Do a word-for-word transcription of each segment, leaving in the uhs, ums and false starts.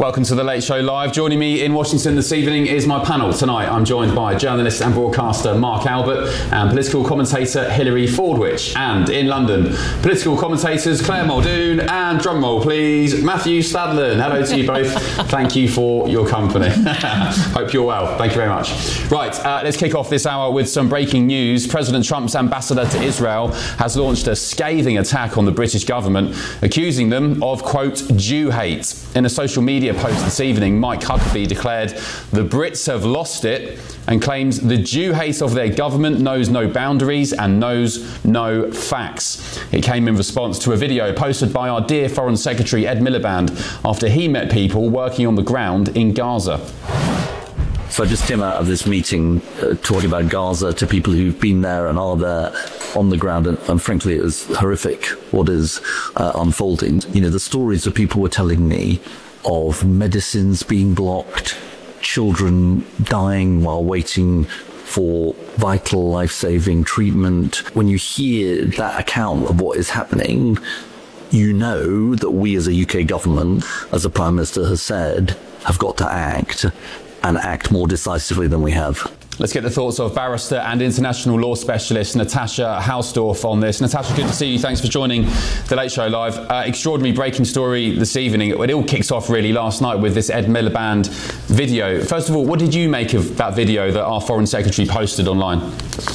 Welcome to The Late Show Live. Joining me in Washington this evening is my panel. Tonight I'm joined by journalist and broadcaster Mark Albert and political commentator Hilary Fordwich. And in London, political commentators Claire Muldoon and, drumroll please, Matthew Stadlen. Hello to you both. Thank you for your company. Hope you're well. Thank you very much. Right, uh, let's kick off this hour with some breaking news. President Trump's ambassador to Israel has launched a scathing attack on the British government, accusing them of, quote, Jew hate. In a social media post this evening, Mike Huckabee declared the Brits have lost it and claims the Jew hate of their government knows no boundaries and knows no facts. It came in response to a video posted by our dear Foreign Secretary Ed Miliband after he met people working on the ground in Gaza. So I just came out of this meeting uh, talking about Gaza to people who've been there and are there on the ground, and, and frankly it was horrific what is uh, unfolding. You know, the stories that people were telling me of medicines being blocked, children dying while waiting for vital life-saving treatment. When you hear that account of what is happening, you know that we as a U K government, as the Prime Minister has said, have got to act and act more decisively than we have. Let's get the thoughts of barrister and international law specialist Natasha Hausdorff on this. Natasha, good to see you. Thanks for joining The Late Show Live. Uh, extraordinary breaking story this evening. It all kicks off really last night with this Ed Miliband video. First of all, what did you make of that video that our Foreign Secretary posted online?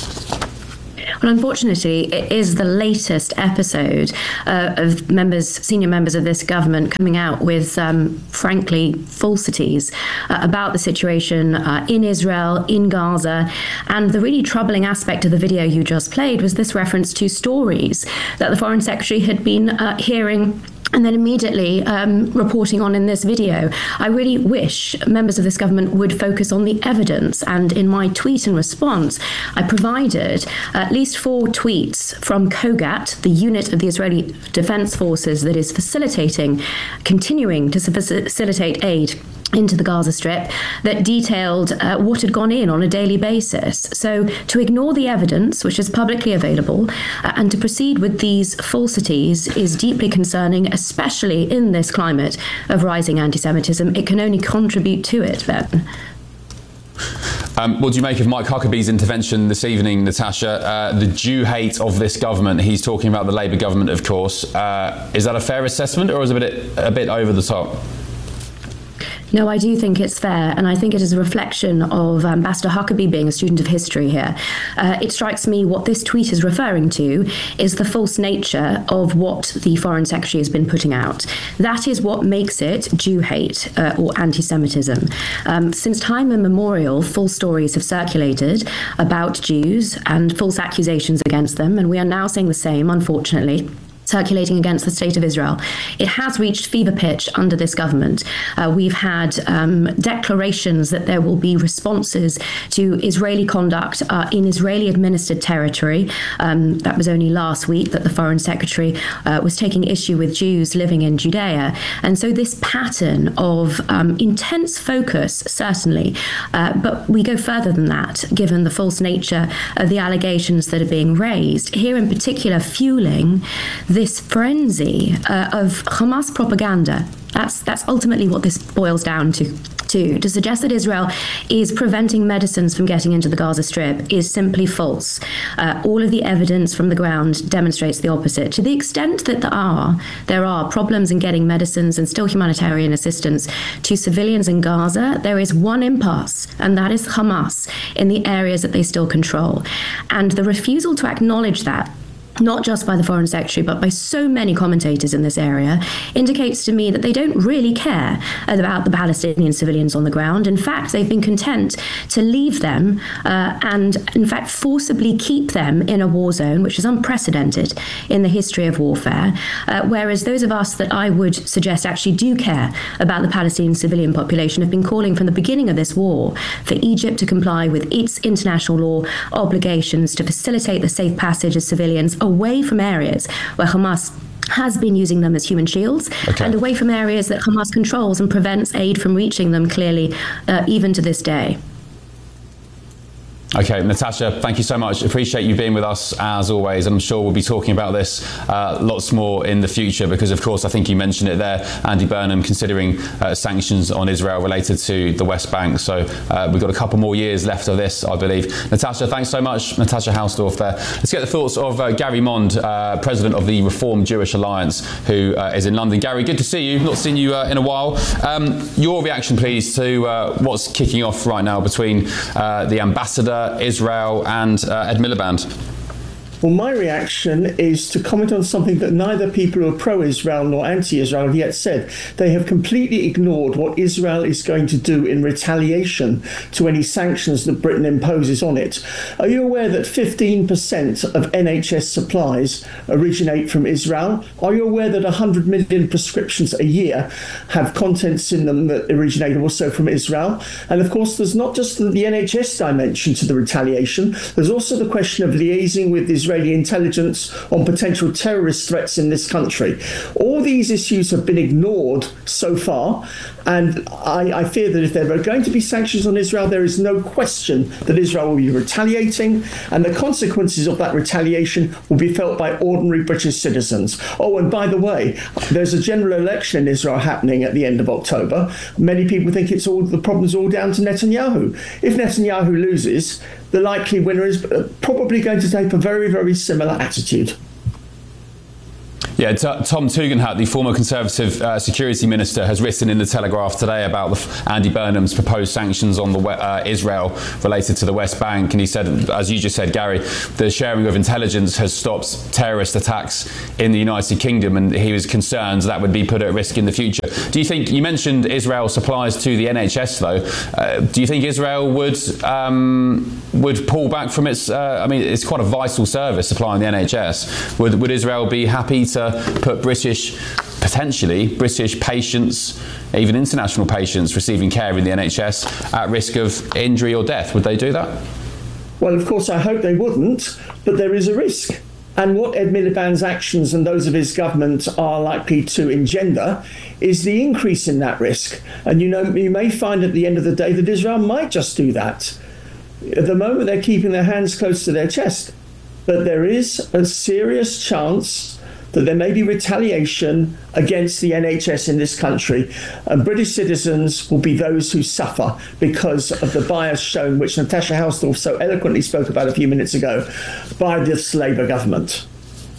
Well, unfortunately, it is the latest episode uh, of members, senior members of this government coming out with, um, frankly, falsities uh, about the situation uh, in Israel, in Gaza. And the really troubling aspect of the video you just played was this reference to stories that the Foreign Secretary had been uh, hearing and then immediately um, reporting on in this video. I really wish members of this government would focus on the evidence. And in my tweet in response, I provided at least four tweets from COGAT, the unit of the Israeli Defense Forces that is facilitating, continuing to facilitate aid into the Gaza Strip, that detailed uh, what had gone in on a daily basis. So to ignore the evidence, which is publicly available, uh, and to proceed with these falsities is deeply concerning, especially in this climate of rising anti-Semitism. It can only contribute to it, Ben. Um, what do you make of Mike Huckabee's intervention this evening, Natasha? Uh, the Jew hate of this government. He's talking about the Labour government, of course. Uh, is that a fair assessment, or is it a bit, a bit over the top? No, I do think it's fair, and I think it is a reflection of Ambassador Huckabee being a student of history here. Uh, it strikes me what this tweet is referring to is the false nature of what the Foreign Secretary has been putting out. That is what makes it Jew hate uh, or anti-Semitism. Um, since time immemorial, false stories have circulated about Jews and false accusations against them, and we are now seeing the same, unfortunately, circulating against the state of Israel. It has reached fever pitch under this government. Uh, we've had um, declarations that there will be responses to Israeli conduct uh, in Israeli-administered territory. Um, that was only last week that the Foreign Secretary uh, was taking issue with Jews living in Judea. And so this pattern of um, intense focus, certainly, uh, but we go further than that, given the false nature of the allegations that are being raised, here in particular fueling this frenzy uh, of Hamas propaganda. That's that's ultimately what this boils down to. To, to suggest that Israel is preventing medicines from getting into the Gaza Strip is simply false. Uh, all of the evidence from the ground demonstrates the opposite. To the extent that there are, there are problems in getting medicines and still humanitarian assistance to civilians in Gaza, there is one impasse, and that is Hamas in the areas that they still control. And the refusal to acknowledge that, not just by the Foreign Secretary, but by so many commentators in this area, indicates to me that they don't really care about the Palestinian civilians on the ground. In fact, they've been content to leave them uh, and, in fact, forcibly keep them in a war zone, which is unprecedented in the history of warfare, uh, whereas those of us that I would suggest actually do care about the Palestinian civilian population have been calling from the beginning of this war for Egypt to comply with its international law obligations to facilitate the safe passage of civilians away from areas where Hamas has been using them as human shields, okay, and away from areas that Hamas controls and prevents aid from reaching them clearly, uh, even to this day. Okay, Natasha, thank you so much. Appreciate you being with us as always. And I'm sure we'll be talking about this uh, lots more in the future because, of course, I think you mentioned it there, Andy Burnham considering uh, sanctions on Israel related to the West Bank. So uh, we've got a couple more years left of this, I believe. Natasha, thanks so much. Natasha Hausdorff there. Let's get the thoughts of uh, Gary Mond, uh, president of the Reformed Jewish Alliance, who uh, is in London. Gary, good to see you. Not seen you uh, in a while. Um, your reaction, please, to uh, what's kicking off right now between uh, the ambassador, Israel and uh, Ed Miliband. Well, my reaction is to comment on something that neither people who are pro-Israel nor anti-Israel have yet said. They have completely ignored what Israel is going to do in retaliation to any sanctions that Britain imposes on it. Are you aware that fifteen percent of N H S supplies originate from Israel? Are you aware that one hundred million prescriptions a year have contents in them that originate also from Israel? And of course, there's not just the N H S dimension to the retaliation. There's also the question of liaising with Israel Israeli intelligence on potential terrorist threats in this country. All these issues have been ignored so far, and I, I fear that if there are going to be sanctions on Israel, there is no question that Israel will be retaliating, and the consequences of that retaliation will be felt by ordinary British citizens. Oh, and by the way, there's a general election in Israel happening at the end of October. Many people think it's all the problem's all down to Netanyahu. If Netanyahu loses, the likely winner is probably going to take a very, very similar attitude. Yeah, t- Tom Tugendhat, the former Conservative uh, security minister, has written in the Telegraph today about the f- Andy Burnham's proposed sanctions on the uh, Israel related to the West Bank, and he said, as you just said, Gary, the sharing of intelligence has stopped terrorist attacks in the United Kingdom, and he was concerned that would be put at risk in the future. Do you think, you mentioned Israel supplies to the N H S though, uh, do you think Israel would um, would pull back from its, uh, I mean, it's quite a vital service supplying the N H S. Would, would Israel be happy to put British, potentially British patients, even international patients receiving care in the N H S at risk of injury or death? Would they do that? Well, of course, I hope they wouldn't, but there is a risk. And what Ed Miliband's actions and those of his government are likely to engender is the increase in that risk. And, you know, you may find at the end of the day that Israel might just do that. At the moment, they're keeping their hands close to their chest. But there is a serious chance that there may be retaliation against the N H S in this country, and British citizens will be those who suffer because of the bias shown, which Natasha Hausdorff so eloquently spoke about a few minutes ago, by this Labour government.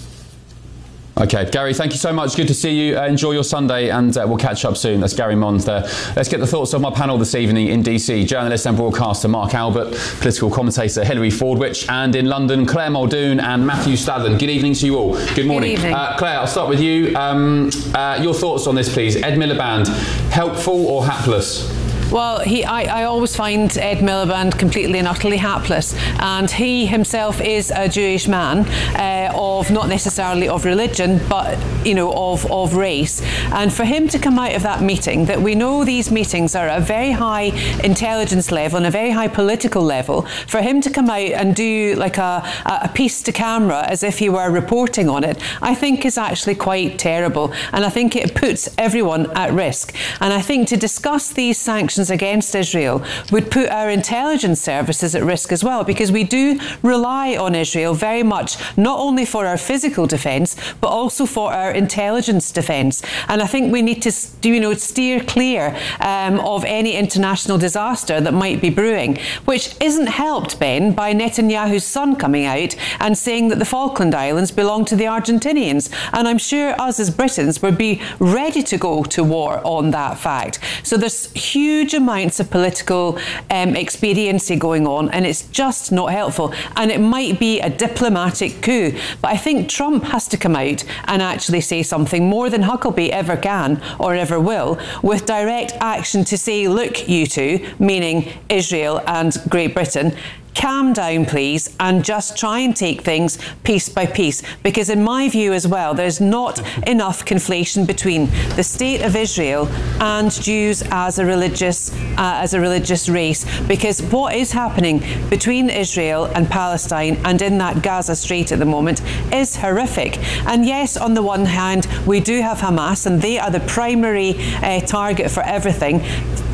Okay, Gary, thank you so much. Good to see you. Uh, enjoy your Sunday, and uh, we'll catch up soon. That's Gary Mond there. Let's get the thoughts of my panel this evening in D C. Journalist and broadcaster Mark Albert, political commentator Hilary Fordwich, and in London, Claire Muldoon and Matthew Stathern. Good evening to you all. Good morning. Good evening. Uh, Claire, I'll start with you. Um, uh, your thoughts on this, please. Ed Miliband, helpful or hapless? Well, he, I, I always find Ed Miliband completely and utterly hapless, and he himself is a Jewish man uh, of not necessarily of religion, but you know of of race. And for him to come out of that meeting, that we know these meetings are at a very high intelligence level and a very high political level, for him to come out and do like a, a piece to camera as if he were reporting on it, I think is actually quite terrible, and I think it puts everyone at risk. And I think to discuss these sanctions against Israel would put our intelligence services at risk as well, because we do rely on Israel very much, not only for our physical defence, but also for our intelligence defence. And I think we need to, you know, steer clear um, of any international disaster that might be brewing, which isn't helped, Ben, by Netanyahu's son coming out and saying that the Falkland Islands belong to the Argentinians. And I'm sure us as Britons would be ready to go to war on that fact. So there's huge amounts of political um, expediency going on, and it's just not helpful, and it might be a diplomatic coup, but I think Trump has to come out and actually say something more than Huckabee ever can or ever will, with direct action to say, look, you two, meaning Israel and Great Britain, calm down, please, and just try and take things piece by piece. Because in my view as well, there's not enough conflation between the state of Israel and Jews as a religious uh, as a religious race. Because what is happening between Israel and Palestine and in that Gaza Strait at the moment is horrific. And yes, on the one hand, we do have Hamas, and they are the primary uh, target for everything.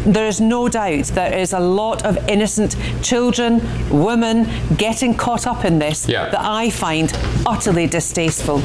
there is no doubt there is a lot of innocent children, women getting caught up in this yeah. that I find utterly distasteful.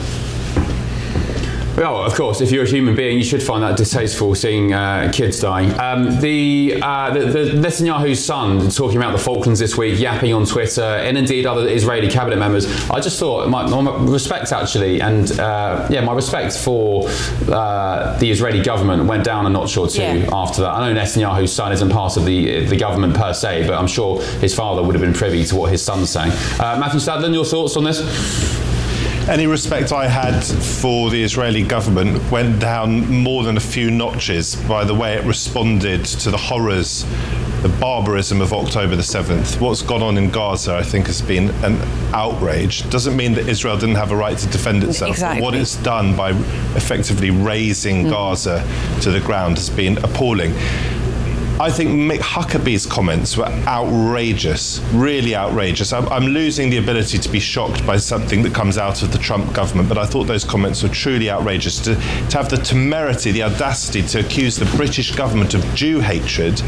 Well, of course, if you're a human being, you should find that distasteful, seeing uh, kids die. Um, the, uh, the, the Netanyahu's son talking about the Falklands this week, yapping on Twitter, and indeed other Israeli cabinet members. I just thought, my, my respect actually, and uh, yeah, my respect for uh, the Israeli government went down a notch or two yeah. after that. I know Netanyahu's son isn't part of the the government per se, but I'm sure his father would have been privy to what his son's saying. Uh, Matthew Stadlen, your thoughts on this? Any respect I had for the Israeli government went down more than a few notches by the way it responded to the horrors, the barbarism of October the seventh. What's gone on in Gaza, I think, has been an outrage. Doesn't mean that Israel didn't have a right to defend itself. Exactly. But what it's done by effectively razing mm. Gaza to the ground has been appalling. I think Mick Huckabee's comments were outrageous, really outrageous. I'm, I'm losing the ability to be shocked by something that comes out of the Trump government, but I thought those comments were truly outrageous. To, to have the temerity, the audacity to accuse the British government of Jew hatred,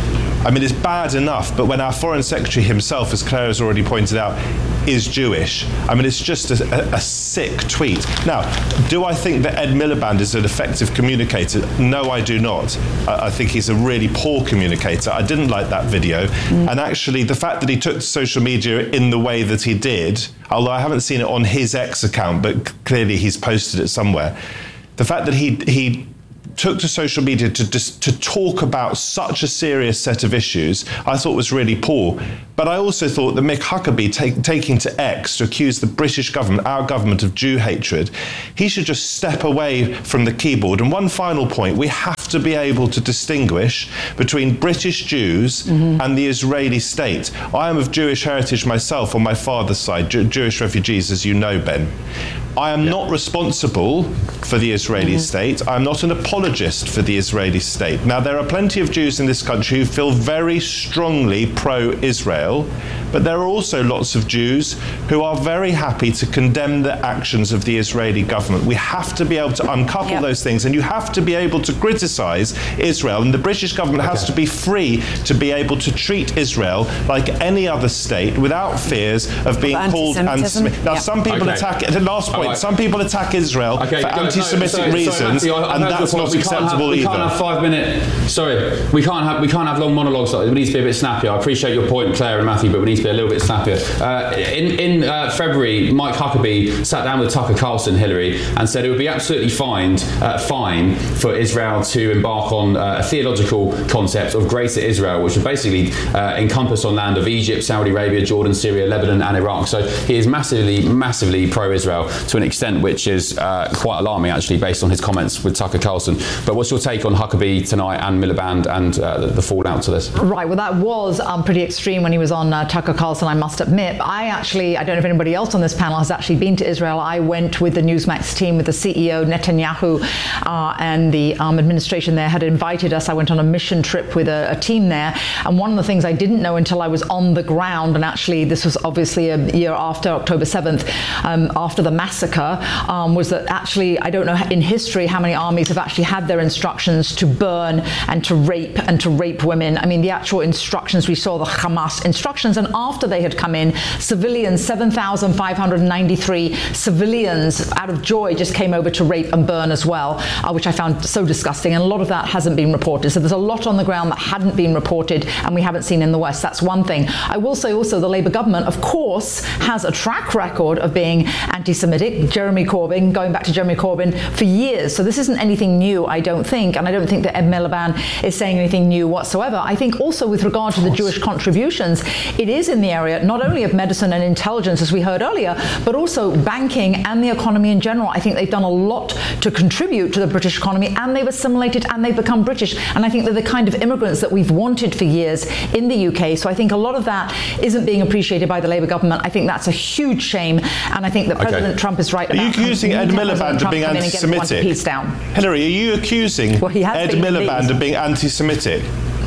I mean, it's bad enough, but when our Foreign Secretary himself, as Claire has already pointed out, is Jewish, I mean, it's just a, a, a sick tweet. Now, do I think that Ed Miliband is an effective communicator? No, I do not. I, I think he's a really poor communicator. I didn't like that video. Mm. And actually, the fact that he took to social media in the way that he did, although I haven't seen it on his X account, but clearly he's posted it somewhere, the fact that he he took to social media to just to talk about such a serious set of issues, I thought was really poor. But I also thought that Mick Huckabee take, taking to X to accuse the British government, our government, of Jew hatred, he should just step away from the keyboard. And one final point, we have to be able to distinguish between British Jews mm-hmm. and the Israeli state. I am of Jewish heritage myself on my father's side, Jew- Jewish refugees, as you know, Ben. I am yeah. not responsible for the Israeli mm-hmm. state. I'm not an apologist for the Israeli state. Now, there are plenty of Jews in this country who feel very strongly pro-Israel, but there are also lots of Jews who are very happy to condemn the actions of the Israeli government. We have to be able to uncouple yep. those things, and you have to be able to criticize Israel, and the British government okay. has to be free to be able to treat Israel like any other state without fears of being called anti-Semitic. Now, yep. some people okay. attack, the last point, Right. some people attack Israel okay, for anti-Semitic no, sorry, reasons, sorry, Matthew, and that's not acceptable have, either. We can't have five minute. Sorry, we can't have we can't have long monologues. We need to be a bit snappier. I appreciate your point, Claire and Matthew, but we need to be a little bit snappier. Uh, in in uh, February, Mike Huckabee sat down with Tucker Carlson, Hillary, and said it would be absolutely fine, uh, fine for Israel to embark on uh, a theological concept of Greater Israel, which would basically uh, encompass on land of Egypt, Saudi Arabia, Jordan, Syria, Lebanon, and Iraq. So he is massively, massively pro-Israel to an extent which is uh, quite alarming, actually, based on his comments with Tucker Carlson. But what's your take on Huckabee tonight and Miliband and uh, the, the fallout to this? Right, well, that was um, pretty extreme when he was on uh, Tucker Carlson, I must admit. I actually, I don't know if anybody else on this panel has actually been to Israel. I went with the Newsmax team, with the C E O, Netanyahu, uh, and the um, administration there had invited us. I went on a mission trip with a, a team there. And one of the things I didn't know until I was on the ground, and actually this was obviously a year after October seventh, um, after the massacre, Um, was that actually, I don't know in history how many armies have actually had their instructions to burn and to rape and to rape women. I mean, the actual instructions, we saw the Hamas instructions, and after they had come in, civilians, seven thousand five hundred ninety-three civilians out of joy just came over to rape and burn as well, uh, which I found so disgusting, and a lot of that hasn't been reported. So there's a lot on the ground that hadn't been reported and we haven't seen in the West. That's one thing. I will say also the Labour government, of course, has a track record of being anti-Semitic. Jeremy Corbyn, going back to Jeremy Corbyn for years. So this isn't anything new, I don't think, and I don't think that Ed Miliband is saying anything new whatsoever. I think also with regard to the Jewish contributions, it is in the area not only of medicine and intelligence, as we heard earlier, but also banking and the economy in general. I think they've done a lot to contribute to the British economy, and they've assimilated and they've become British. And I think they're the kind of immigrants that we've wanted for years in the U K. So I think a lot of that isn't being appreciated by the Labour government. I think that's a huge shame, and I think that okay. President Trump is right. Are you accusing Ed Miliband of being anti-Semitic? Hillary, are you accusing well, Ed Miliband of being anti-Semitic?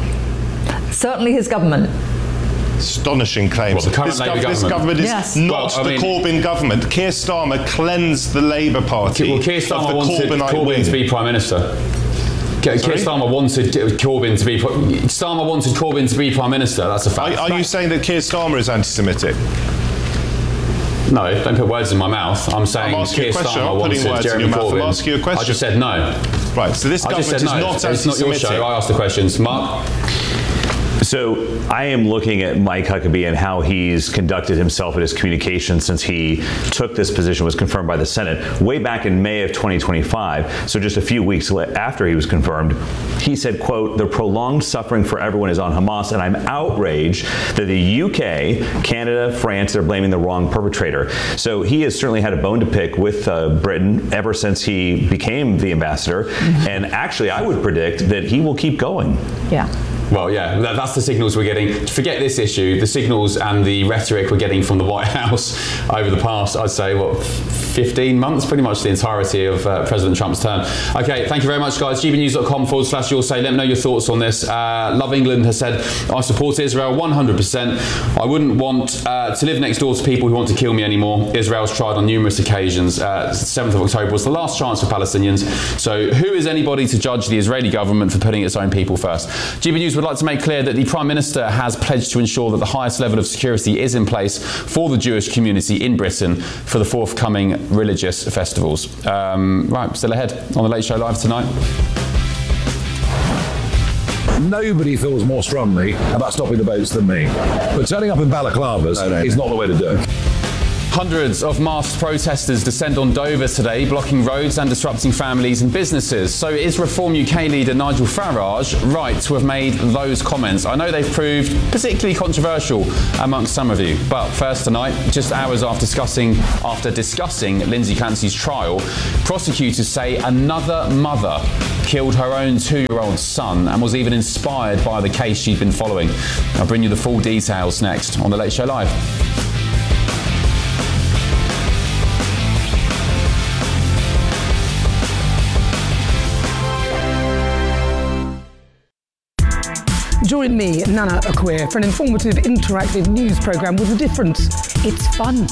Certainly his government. Astonishing claims. Well, the current this, Labour gov- government. this government is yes. not well, the mean, Corbyn government. Keir Starmer cleansed the Labour Party well, Keir Starmer of the wanted Corbynite Corbyn wing. to be Prime Minister. Keir Starmer wanted Corbyn to be Starmer wanted Corbyn to be Prime Minister. That's a fact. Are, are you saying that Keir Starmer is anti-Semitic? No, don't put words in my mouth. I'm saying I'm Keir Starmer wanted Jeremy Corbyn. I'm asking you a question. I just said no. Right, so this I government just said is no. not It's anti-Semitic. not your show. I asked the questions. Mark? So I am looking at Mike Huckabee and how he's conducted himself in his communication since he took this position, was confirmed by the Senate way back in May of twenty twenty-five. So just a few weeks after he was confirmed, he said, quote, "The prolonged suffering for everyone is on Hamas, and I'm outraged that the U K, Canada, France are blaming the wrong perpetrator." So he has certainly had a bone to pick with uh, Britain ever since he became the ambassador. Mm-hmm. And actually, I would predict that he will keep going. Yeah. Well, yeah, that, that's the signals we're getting. Forget this issue. The signals and the rhetoric we're getting from the White House over the past, I'd say, what, fifteen months? Pretty much the entirety of uh, President Trump's term. Okay, thank you very much, guys. gbnews.com forward slash you'll say. Let me know your thoughts on this. Uh, Love England has said, I support Israel one hundred percent. I wouldn't want uh, to live next door to people who want to kill me anymore. Israel's tried on numerous occasions. Uh, seventh of October was the last chance for Palestinians. So who is anybody to judge the Israeli government for putting its own people first? G B News would like to make clear that the Prime Minister has pledged to ensure that the highest level of security is in place for the Jewish community in Britain for the forthcoming religious festivals. Um, right, still ahead on The Late Show Live tonight. Nobody feels more strongly about stopping the boats than me. But turning up in balaclavas no, no, is no. not the way to do it. Hundreds of masked protesters descend on Dover today, blocking roads and disrupting families and businesses. So is Reform U K leader Nigel Farage right to have made those comments? I know they've proved particularly controversial amongst some of you. But first tonight, just hours after discussing, after discussing Lindsay Clancy's trial, prosecutors say another mother killed her own two-year-old son and was even inspired by the case she'd been following. I'll bring you the full details next on The Late Show Live. Join me, Nana Akweer, for an informative, interactive news programme with a difference. It's fun.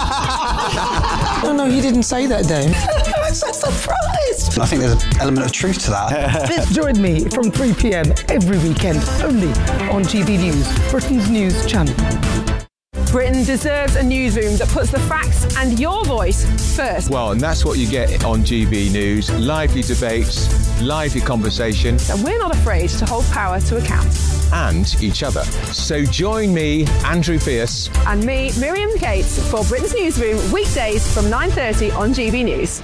Oh no, he didn't say that, Dave. I'm so surprised. I think there's an element of truth to that. Join me from three p.m. every weekend, only on G B News, Britain's news channel. Britain deserves a newsroom that puts the facts and your voice first. Well, and that's what you get on G B News. Lively debates, lively conversation. And we're not afraid to hold power to account. And each other. So join me, Andrew Pierce. And me, Miriam Gates, for Britain's Newsroom, weekdays from nine thirty on G B News.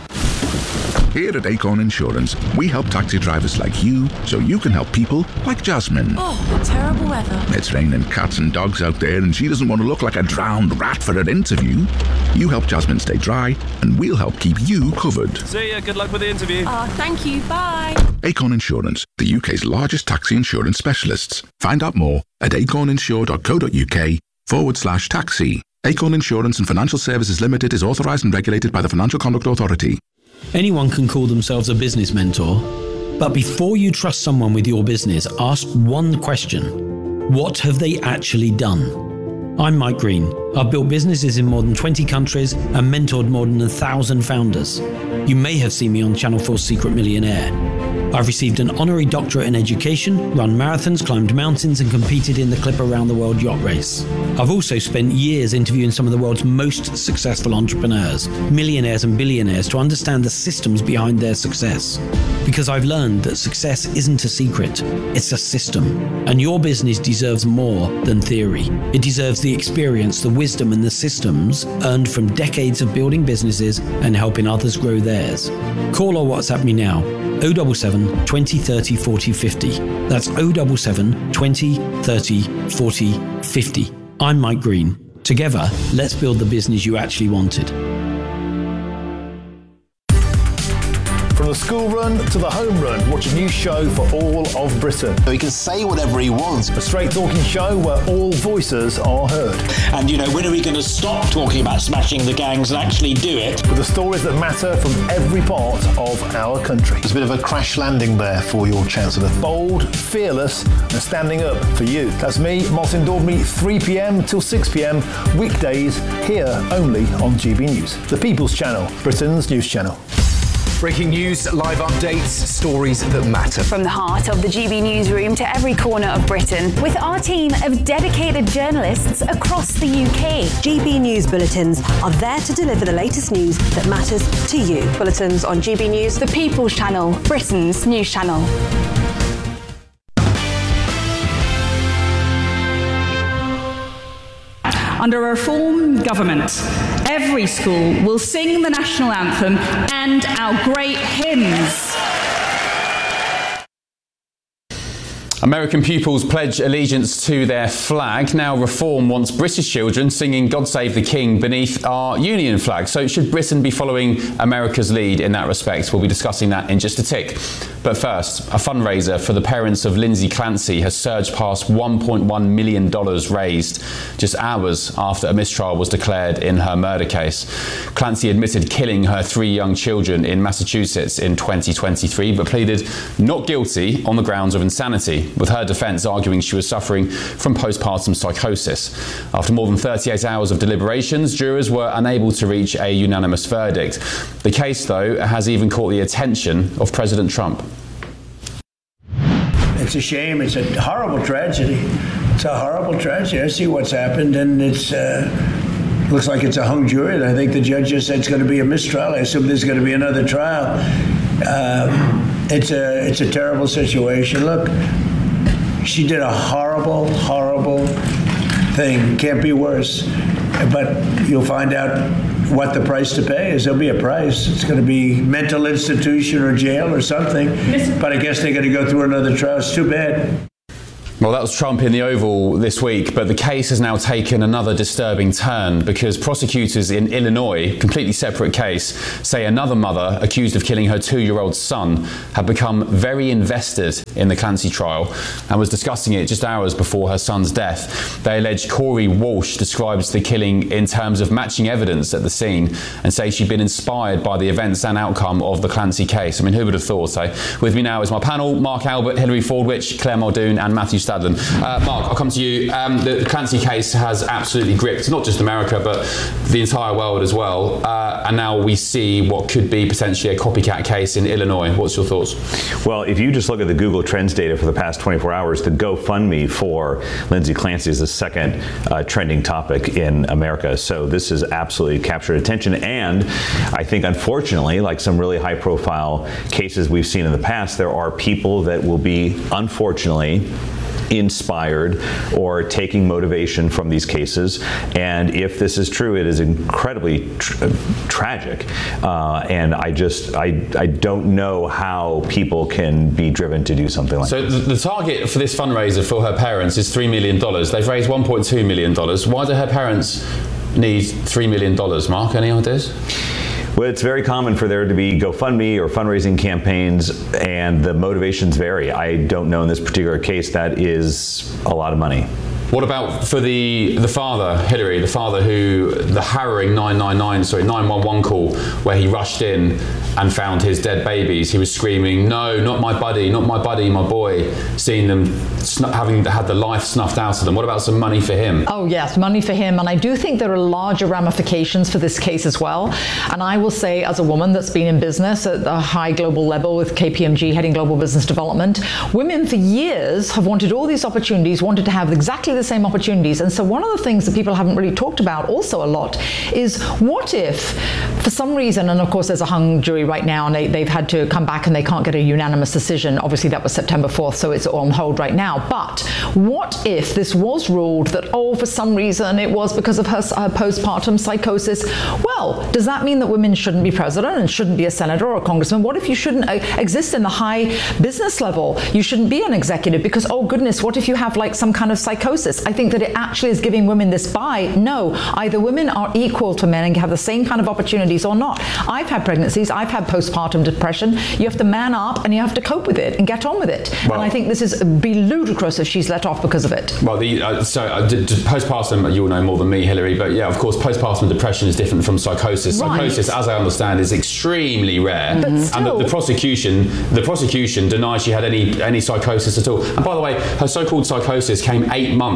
Here at Acorn Insurance, we help taxi drivers like you so you can help people like Jasmine. Oh, terrible weather. It's raining cats and dogs out there and she doesn't want to look like a drowned rat for her interview. You help Jasmine stay dry and we'll help keep you covered. See ya, good luck with the interview. Oh, thank you, bye. Acorn Insurance, the U K's largest taxi insurance specialists. Find out more at acorninsure.co.uk forward slash taxi. Acorn Insurance and Financial Services Limited is authorised and regulated by the Financial Conduct Authority. Anyone can call themselves a business mentor, but before you trust someone with your business, ask one question. What have they actually done? I'm Mike Green. I've built businesses in more than twenty countries and mentored more than a thousand founders. You may have seen me on Channel four's Secret Millionaire. I've received an honorary doctorate in education, run marathons, climbed mountains and competed in the Clipper Round the World yacht race. I've also spent years interviewing some of the world's most successful entrepreneurs, millionaires and billionaires to understand the systems behind their success. Because I've learned that success isn't a secret, it's a system. And your business deserves more than theory. It deserves the experience, the wisdom and the systems earned from decades of building businesses and helping others grow theirs. Call or WhatsApp me now. oh seven seven, twenty, thirty, forty, fifty. That's oh seven seven, twenty, thirty, forty, fifty. I'm Mike Green. Together, let's build the business you actually wanted. From the school run to the home run, watch a new show for all of Britain. He can say whatever he wants. A straight talking show where all voices are heard. And, you know, when are we going to stop talking about smashing the gangs and actually do it? With the stories that matter from every part of our country. There's a bit of a crash landing there for your Chancellor. Bold, fearless and standing up for you. That's me, Martin Daubney, three p.m. till six p.m. weekdays here only on G B News. The People's Channel, Britain's news channel. Breaking news, live updates, stories that matter. From the heart of the G B newsroom to every corner of Britain, with our team of dedicated journalists across the U K. G B News Bulletins are there to deliver the latest news that matters to you. Bulletins on G B News, the People's Channel, Britain's news channel. Under a Reform government, every school will sing the national anthem and our great hymns. American pupils pledge allegiance to their flag. Now Reform wants British children singing God Save the King beneath our Union flag. So should Britain be following America's lead in that respect? We'll be discussing that in just a tick. But first, a fundraiser for the parents of Lindsay Clancy has surged past one point one million dollars raised just hours after a mistrial was declared in her murder case. Clancy admitted killing her three young children in Massachusetts in twenty twenty-three, but pleaded not guilty on the grounds of insanity, with her defence arguing she was suffering from postpartum psychosis. After more than thirty-eight hours of deliberations, jurors were unable to reach a unanimous verdict. The case, though, has even caught the attention of President Trump. It's a shame. It's a horrible tragedy. It's a horrible tragedy. I see what's happened, and it's uh, looks like it's a hung jury. I think the judge just said it's going to be a mistrial. I assume there's going to be another trial. Um, it's a it's a terrible situation. Look, she did a horrible, horrible thing. Can't be worse. But you'll find out what the price to pay is. There'll be a price. It's going to be mental institution or jail or something. But I guess they're going to go through another trial. It's too bad. Well, that was Trump in the Oval this week, but the case has now taken another disturbing turn because prosecutors in Illinois, completely separate case, say another mother accused of killing her two-year-old son had become very invested in the Clancy trial and was discussing it just hours before her son's death. They allege Corey Walsh describes the killing in terms of matching evidence at the scene and say she'd been inspired by the events and outcome of the Clancy case. I mean, who would have thought? So with me now is my panel, Mark Albert, Hilary Fordwich, Claire Muldoon and Matthew Stadlen. Uh, Mark, I'll come to you. Um, the Clancy case has absolutely gripped not just America, but the entire world as well. Uh, and now we see what could be potentially a copycat case in Illinois. What's your thoughts? Well, if you just look at the Google Trends data for the past twenty-four hours, the GoFundMe for Lindsay Clancy is the second uh, trending topic in America. So this has absolutely captured attention. And I think, unfortunately, like some really high-profile cases we've seen in the past, there are people that will be, unfortunately, inspired or taking motivation from these cases. And if this is true, it is incredibly tr- tragic. Uh, and I just, I, I don't know how people can be driven to do something like so this. So the, the target for this fundraiser for her parents is three million dollars. They've raised one point two million dollars. Why do her parents need three million dollars? Mark, any ideas? Well, it's very common for there to be GoFundMe or fundraising campaigns, and the motivations vary. I don't know in this particular case that is a lot of money. What about for the the father, Hilary, the father who, the harrowing nine nine nine, sorry, nine one one call where he rushed in and found his dead babies. He was screaming, no, not my buddy, not my buddy, my boy, seeing them snu- having had the life snuffed out of them. What about some money for him? Oh, yes, money for him. And I do think there are larger ramifications for this case as well. And I will say, as a woman that's been in business at a high global level with K P M G heading global business development, women for years have wanted all these opportunities, wanted to have exactly the same opportunities. And so one of the things that people haven't really talked about also a lot is what if, for some reason, and of course there's a hung jury right now and they, they've had to come back and they can't get a unanimous decision. Obviously that was September fourth, so it's on hold right now. But what if this was ruled that, oh, for some reason it was because of her, her postpartum psychosis? Well, does that mean that women shouldn't be president and shouldn't be a senator or a congressman? What if you shouldn't uh, exist in the high business level? You shouldn't be an executive because, oh goodness, what if you have like some kind of psychosis? I think that it actually is giving women this buy. No, either women are equal to men and have the same kind of opportunities or not. I've had pregnancies, I've had postpartum depression. You have to man up and you have to cope with it and get on with it. Well, and I think this is be ludicrous if she's let off because of it. Well, the uh, so uh, d- d- postpartum, you'll know more than me, Hilary, but yeah, of course, postpartum depression is different from psychosis. Right. Psychosis, as I understand, is extremely rare, but and still, the, the prosecution, the prosecution denies she had any any psychosis at all. And by the way, her so-called psychosis came eight months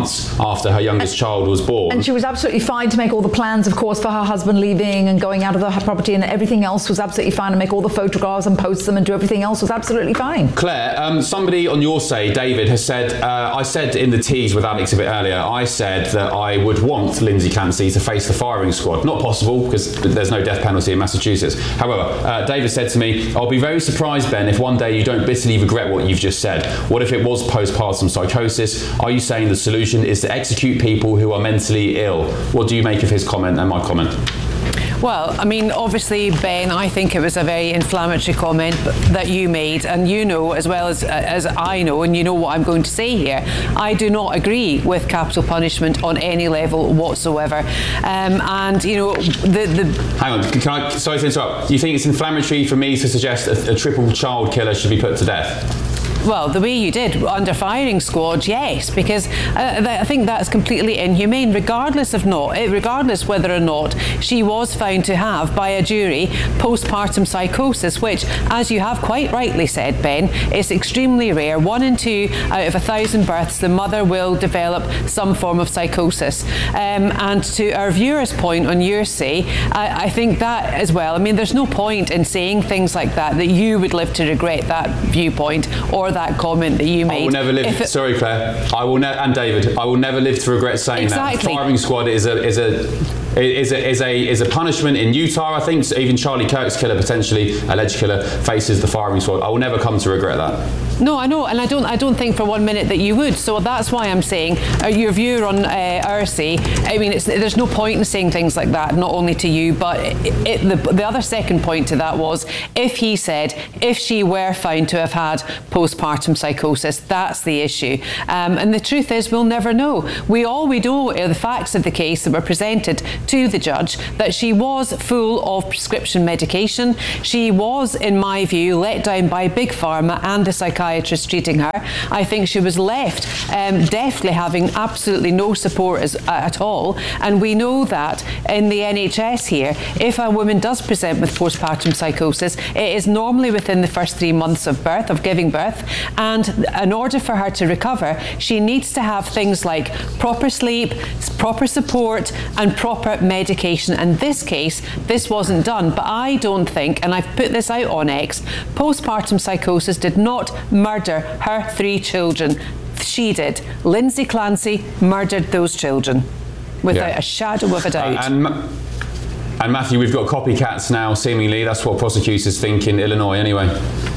months after her youngest and, child was born. And she was absolutely fine to make all the plans, of course, for her husband leaving and going out of the property, and everything else was absolutely fine, to make all the photographs and post them and do everything else was absolutely fine. Claire, um, somebody on your say, David, has said, uh, I said in the tease with Alex a bit earlier, I said that I would want Lindsay Clancy to face the firing squad. Not possible, because there's no death penalty in Massachusetts. However, uh, David said to me, I'll be very surprised, Ben, if one day you don't bitterly regret what you've just said. What if it was postpartum psychosis? Are you saying the solution is to execute people who are mentally ill? What do you make of his comment and my comment? Well, I mean, obviously, Ben, I think it was a very inflammatory comment that you made, and you know as well as as I know, and you know what I'm going to say here. I do not agree with capital punishment on any level whatsoever. Um, and you know, the the. Hang on, can I? Sorry to interrupt. You think it's inflammatory for me to suggest a, a triple child killer should be put to death? Well, the way you did under firing squad, yes, because uh, I think that's completely inhumane, regardless of not, regardless whether or not she was found to have by a jury postpartum psychosis, which, as you have quite rightly said, Ben, is extremely rare. One in two out of a thousand births, the mother will develop some form of psychosis. Um, and to our viewers' point on your say, I, I think that as well. I mean, there's no point in saying things like that, that you would live to regret that viewpoint or that comment that you made. I will never live. It, sorry, Claire. I will never. And David, I will never live to regret saying exactly. that. Firing squad is a is a. Is a, is a is a punishment in Utah, I think. So even Charlie Kirk's killer, potentially alleged killer, faces the firing squad. I will never come to regret that. No, I know, and I don't. I don't think for one minute that you would. So that's why I'm saying uh, your view on uh, Ursay. I mean, it's, there's no point in saying things like that. Not only to you, but it, it, the the other second point to that was if he said if she were found to have had postpartum psychosis, that's the issue. Um, and the truth is, we'll never know. We all we know are the facts of the case that were presented to the judge, that she was full of prescription medication. She was, in my view, let down by Big Pharma and the psychiatrist treating her. I think she was left um, definitely having absolutely no support as, uh, at all. And we know that in the N H S here, if a woman does present with postpartum psychosis, it is normally within the first three months of birth, of giving birth. And in order for her to recover, she needs to have things like proper sleep, proper support, and proper medication. In this case, this wasn't done. But I don't think, and I've put this out on X, postpartum psychosis did not murder her three children. She did. Lindsay Clancy murdered those children without yeah. a shadow of a doubt. Uh, and, and Matthew, we've got copycats now, seemingly. That's what prosecutors think in Illinois anyway.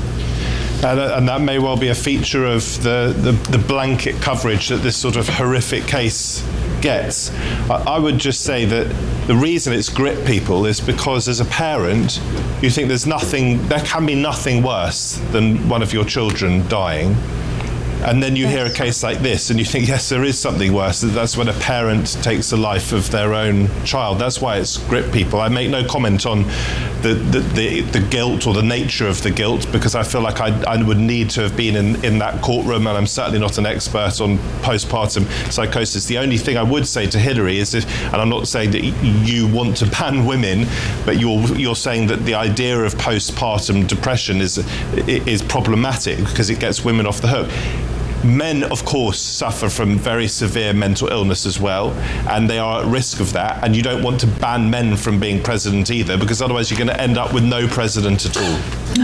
Uh, and that may well be a feature of the, the, the blanket coverage that this sort of horrific case gets. I, I would just say that the reason it's gripped people is because as a parent, you think there's nothing, there can be nothing worse than one of your children dying. And then you hear a case like this and you think, yes, there is something worse. That's when a parent takes the life of their own child. That's why it's gripped people. I make no comment on the, the, the, the guilt or the nature of the guilt, because I feel like I, I would need to have been in, in that courtroom, and I'm certainly not an expert on postpartum psychosis. The only thing I would say to Hillary is, if, and I'm not saying that you want to ban women, but you're, you're saying that the idea of postpartum depression is, is problematic because it gets women off the hook. Men, of course, suffer from very severe mental illness as well, and they are at risk of that, and you don't want to ban men from being president either, because otherwise you're going to end up with no president at all. Do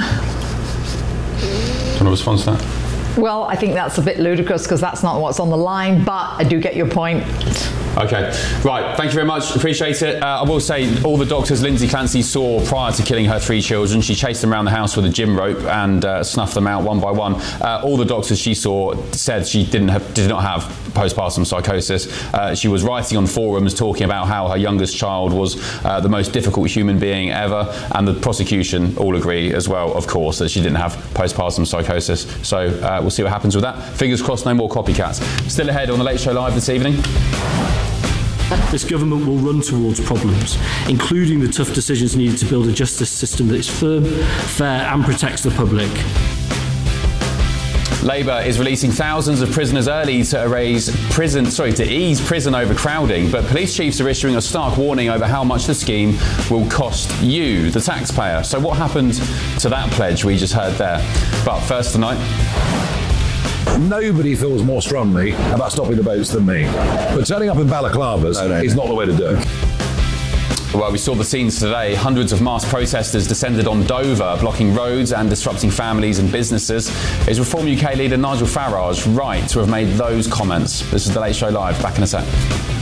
you want to respond to that? Well, I think that's a bit ludicrous because that's not what's on the line, but I do get your point. Okay, right, thank you very much, appreciate it. Uh, I will say, all the doctors Lindsay Clancy saw prior to killing her three children, she chased them around the house with a gym rope and uh, snuffed them out one by one. Uh, all the doctors she saw said she didn't have, did not have postpartum psychosis. Uh, she was writing on forums talking about how her youngest child was uh, the most difficult human being ever, and the prosecution all agree as well, of course, that she didn't have postpartum psychosis. So uh, we'll see what happens with that. Fingers crossed, no more copycats. Still ahead on the Late Show Live this evening. This government will run towards problems, including the tough decisions needed to build a justice system that is firm, fair and protects the public. Labour is releasing thousands of prisoners early to erase prison, sorry, to ease prison overcrowding, but police chiefs are issuing a stark warning over how much the scheme will cost you, the taxpayer. So what happened to that pledge we just heard there? But first tonight... Nobody feels more strongly about stopping the boats than me. But turning up in balaclavas no, no, is no. not the way to do it. Well, we saw the scenes today. Hundreds of masked protesters descended on Dover, blocking roads and disrupting families and businesses. Is Reform U K leader Nigel Farage right to have made those comments? This is The Late Show Live. Back in a sec.